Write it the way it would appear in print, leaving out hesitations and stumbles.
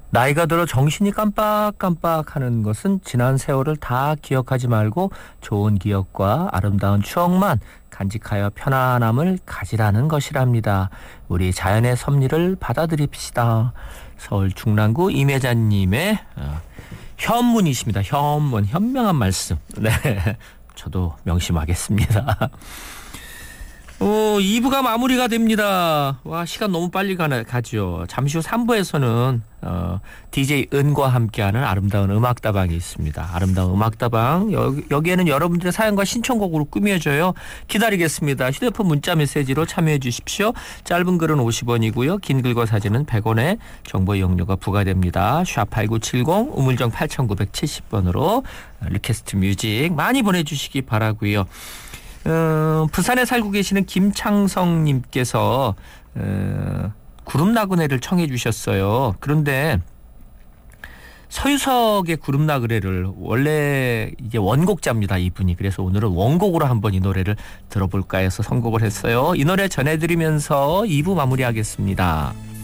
나이가 들어 정신이 깜빡깜빡하는 것은 지난 세월을 다 기억하지 말고 좋은 기억과 아름다운 추억만 간직하여 편안함을 가지라는 것이랍니다. 우리 자연의 섭리를 받아들입시다. 서울 중랑구 임혜자님의 현문이십니다. 현문, 현명한 말씀. 네, 저도 명심하겠습니다. 2부가 마무리가 됩니다. 와, 시간 너무 빨리 가죠. 잠시 후 3부에서는 DJ 은과 함께하는 아름다운 음악다방이 있습니다. 아름다운 음악다방, 여기에는 여러분들의 사연과 신청곡으로 꾸며져요. 기다리겠습니다. 휴대폰 문자 메시지로 참여해 주십시오. 짧은 글은 50원이고요. 긴 글과 사진은 100원의 정보 이용료가 부과됩니다. 샵8970 우물정 8970번으로 리퀘스트 뮤직 많이 보내주시기 바라고요. 부산에 살고 계시는 김창성님께서 구름나그네를 청해 주셨어요. 그런데 서유석의 구름나그네를 원래 이게 원곡자입니다, 이분이. 그래서 오늘은 원곡으로 한번 이 노래를 들어볼까 해서 선곡을 했어요. 이 노래 전해드리면서 2부 마무리하겠습니다.